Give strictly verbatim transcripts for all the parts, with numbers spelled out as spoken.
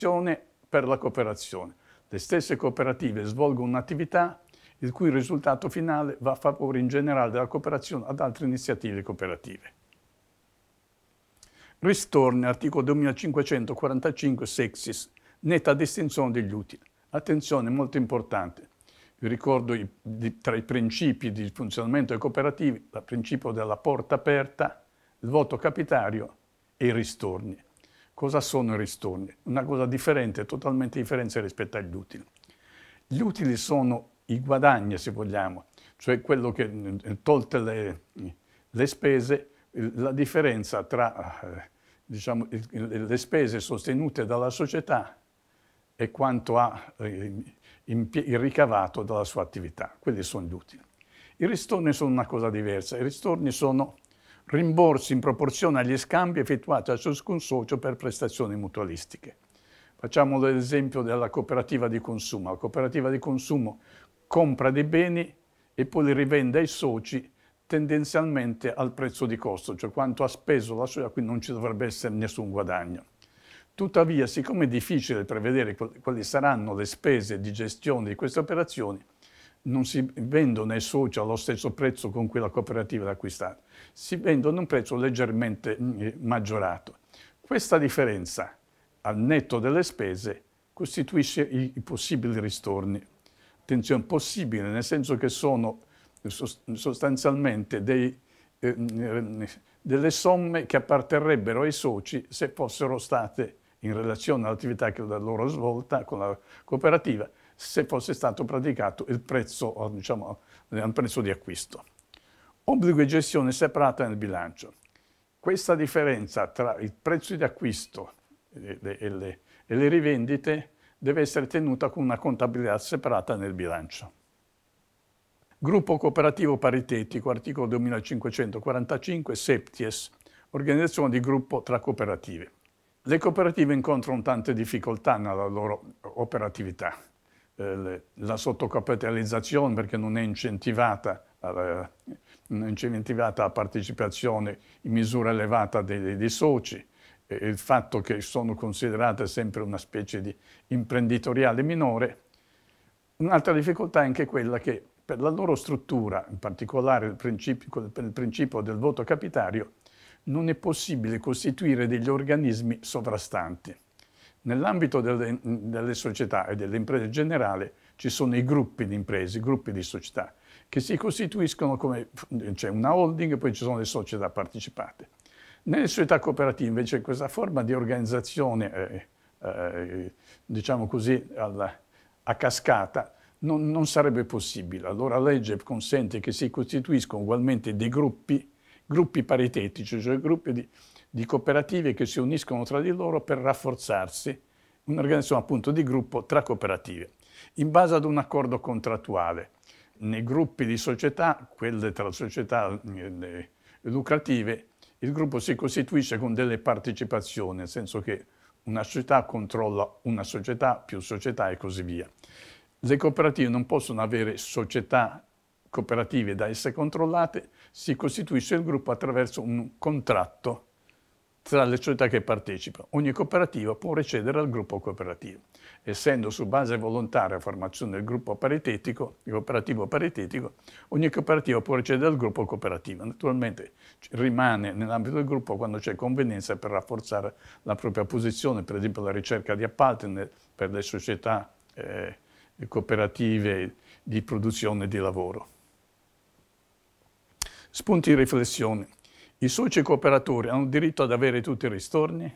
per la cooperazione. Le stesse cooperative svolgono un'attività il cui risultato finale va a favore in generale della cooperazione ad altre iniziative cooperative. Ristorni, articolo duemilacinquecentoquarantacinque, sexis, netta distinzione degli utili. Attenzione, molto importante. Vi ricordo i, di, tra i principi di funzionamento delle cooperative, il principio della porta aperta, il voto capitario e i ristorni. Cosa sono i ristorni? Una cosa differente, totalmente differente rispetto agli utili. Gli utili sono i guadagni, se vogliamo, cioè quello che, tolte le, le spese, la differenza tra eh, diciamo, le spese sostenute dalla società e quanto ha eh, il ricavato dalla sua attività. Quelli sono gli utili. I ristorni sono una cosa diversa. I ristorni sono rimborsi in proporzione agli scambi effettuati a ciascun socio per prestazioni mutualistiche. Facciamo l'esempio della cooperativa di consumo. La cooperativa di consumo compra dei beni e poi li rivende ai soci tendenzialmente al prezzo di costo, cioè quanto ha speso la società, quindi non ci dovrebbe essere nessun guadagno. Tuttavia, siccome è difficile prevedere quali saranno le spese di gestione di queste operazioni, non si vendono ai soci allo stesso prezzo con cui la cooperativa l'ha acquistata, si vendono a un prezzo leggermente maggiorato. Questa differenza, al netto delle spese, costituisce i, i possibili ristorni. Attenzione, possibile, nel senso che sono sostanzialmente dei, eh, delle somme che apparterrebbero ai soci se fossero state, in relazione all'attività che da loro svolta con la cooperativa, se fosse stato praticato il prezzo, diciamo, il prezzo di acquisto. Obbligo di gestione separata nel bilancio. Questa differenza tra il prezzo di acquisto e le, e le, e le rivendite deve essere tenuta con una contabilità separata nel bilancio. Gruppo cooperativo paritetico, articolo duemilacinquecentoquarantacinque, septies, organizzazione di gruppo tra cooperative. Le cooperative incontrano tante difficoltà nella loro operatività. Eh, la sottocapitalizzazione, perché non è incentivata, eh, non è incentivata la partecipazione in misura elevata dei, dei soci, eh, il fatto che sono considerate sempre una specie di imprenditoriale minore. Un'altra difficoltà è anche quella che per la loro struttura, in particolare il principio, per il principio del voto capitario, non è possibile costituire degli organismi sovrastanti. Nell'ambito delle, delle società e delle imprese in generale ci sono i gruppi di imprese, i gruppi di società, che si costituiscono come, c'è una holding e poi ci sono le società partecipate. Nelle società cooperative invece questa forma di organizzazione, eh, eh, diciamo così, alla, a cascata, non, non sarebbe possibile. Allora la legge consente che si costituiscono ugualmente dei gruppi, gruppi paritetici, cioè gruppi di, di cooperative che si uniscono tra di loro per rafforzarsi, un'organizzazione appunto di gruppo tra cooperative, in base ad un accordo contrattuale. Nei gruppi di società, quelle tra società eh, lucrative, il gruppo si costituisce con delle partecipazioni, nel senso che una società controlla una società, più società e così via. Le cooperative non possono avere società cooperative da esse controllate, si costituisce il gruppo attraverso un contratto tra le società che partecipano. Ogni cooperativa può recedere al gruppo cooperativo. Essendo su base volontaria la formazione del gruppo paritetico, il cooperativo paritetico, ogni cooperativa può recedere al gruppo cooperativo. Naturalmente rimane nell'ambito del gruppo quando c'è convenienza per rafforzare la propria posizione, per esempio la ricerca di appalti per le società eh, cooperative di produzione e di lavoro. Spunti di riflessione. I soci cooperatori hanno diritto ad avere tutti i ristorni?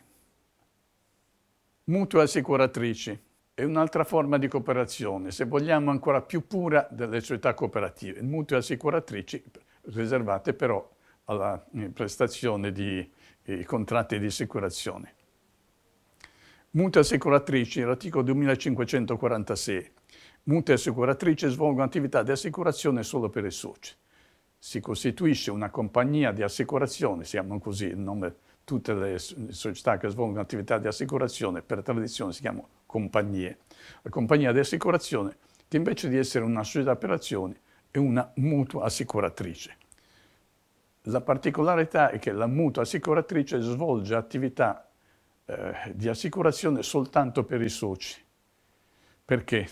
Mutui assicuratrici è un'altra forma di cooperazione, se vogliamo ancora più pura delle società cooperative. Mutui assicuratrici riservate però alla prestazione di eh, contratti di assicurazione. Mutui assicuratrici, l'articolo duemilacinquecentoquarantasei. Mutui assicuratrici svolgono attività di assicurazione solo per i soci. Si costituisce una compagnia di assicurazione, si chiamano così il nome, tutte le società che svolgono attività di assicurazione per tradizione si chiamano compagnie. La compagnia di assicurazione che invece di essere una società per azioni è una mutua assicuratrice. La particolarità è che la mutua assicuratrice svolge attività eh, di assicurazione soltanto per i soci. Perché?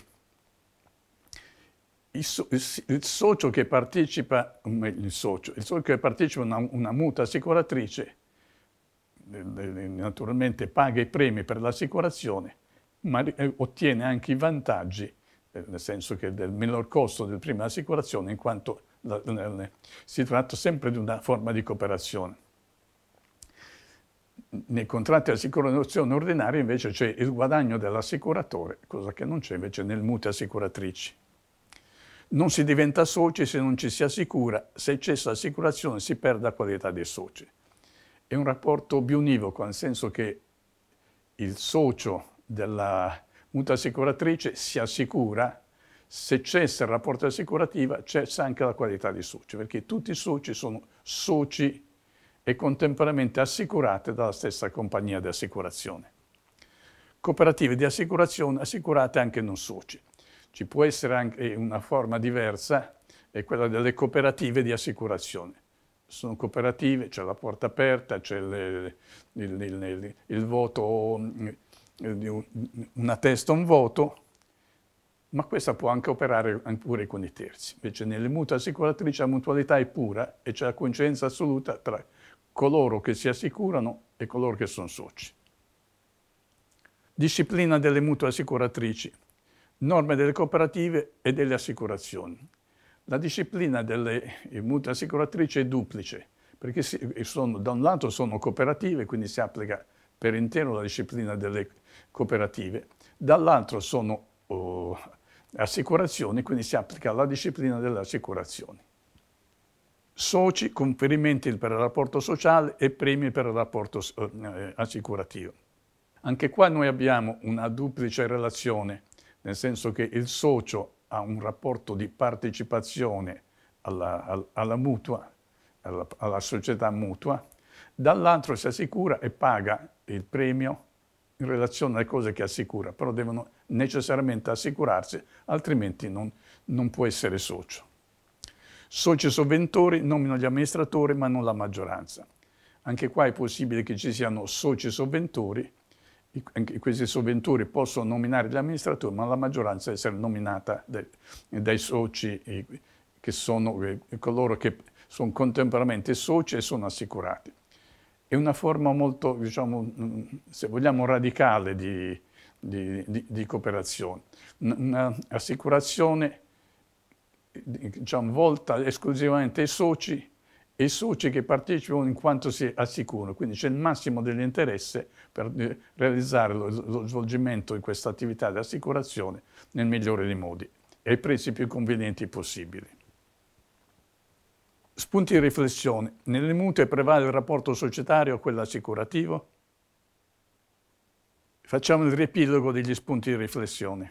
Il, so, il, il socio che partecipa, il socio, il socio che partecipa a una, una mutua assicuratrice naturalmente paga i premi per l'assicurazione, ma ottiene anche i vantaggi, nel senso che del minor costo del primo assicurazione, in quanto la, la, si tratta sempre di una forma di cooperazione. Nei contratti di assicurazione ordinaria invece c'è il guadagno dell'assicuratore, cosa che non c'è invece nelle mutue assicuratrici. Non si diventa soci se non ci si assicura, se cessa l'assicurazione si perde la qualità dei soci. È un rapporto biunivoco, nel senso che il socio della mutua assicuratrice si assicura, se cessa il rapporto assicurativo cessa anche la qualità dei soci, perché tutti i soci sono soci e contemporaneamente assicurati dalla stessa compagnia di assicurazione. Cooperative di assicurazione assicurate anche non soci. Ci può essere anche una forma diversa, è quella delle cooperative di assicurazione. Sono cooperative, c'è la porta aperta, c'è il, il, il, il voto, una testa, un voto, ma questa può anche operare pure con i terzi. Invece nelle mutue assicuratrici la mutualità è pura e c'è la coincidenza assoluta tra coloro che si assicurano e coloro che sono soci. Disciplina delle mutue assicuratrici, norme delle cooperative e delle assicurazioni. La disciplina delle mutue assicuratrici è duplice, perché sono, da un lato sono cooperative, quindi si applica per intero la disciplina delle cooperative, dall'altro sono oh, assicurazioni, quindi si applica la disciplina delle assicurazioni. Soci, conferimenti per il rapporto sociale e premi per il rapporto eh, assicurativo. Anche qua noi abbiamo una duplice relazione, nel senso che il socio ha un rapporto di partecipazione alla, alla mutua, alla, alla società mutua, dall'altro si assicura e paga il premio in relazione alle cose che assicura, però devono necessariamente assicurarsi, altrimenti non, non può essere socio. Soci sovventori nominano gli amministratori ma non la maggioranza. Anche qua è possibile che ci siano soci sovventori, anche questi sovventori possono nominare gli amministratori, ma la maggioranza deve essere nominata dai, dai soci che sono coloro che sono contemporaneamente soci e sono assicurati. È una forma molto, diciamo, se vogliamo, radicale di, di, di, di cooperazione. Un'assicurazione, diciamo, volta esclusivamente ai soci e i soci che partecipano in quanto si assicurano. Quindi c'è il massimo dell'interesse per realizzare lo, lo svolgimento di questa attività di assicurazione nel migliore dei modi e ai prezzi più convenienti possibili. Spunti di riflessione. Nelle mutue prevale il rapporto societario o quello assicurativo? Facciamo il riepilogo degli spunti di riflessione.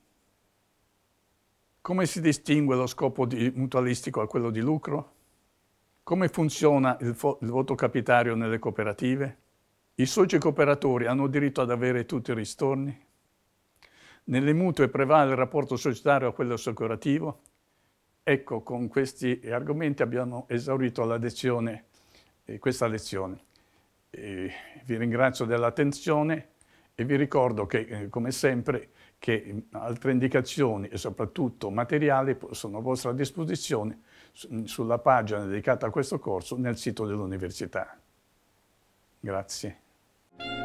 Come si distingue lo scopo di mutualistico da quello di lucro? Come funziona il, il voto capitario nelle cooperative? I soci cooperatori hanno diritto ad avere tutti i ristorni? Nelle mutue prevale il rapporto societario a quello assicurativo? Ecco, con questi argomenti abbiamo esaurito la lezione, eh, questa lezione. Eh, vi ringrazio dell'attenzione e vi ricordo che, eh, come sempre, che altre indicazioni e soprattutto materiali sono a vostra disposizione sulla pagina dedicata a questo corso nel sito dell'università. Grazie.